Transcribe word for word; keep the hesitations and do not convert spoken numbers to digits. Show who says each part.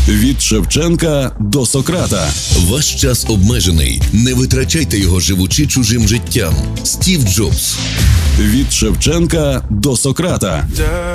Speaker 1: Від Шевченка до Сократа.
Speaker 2: Ваш час обмежений. Не витрачайте його, живучи чужим життям. Стів Джобс.
Speaker 1: Від Шевченка до Сократа.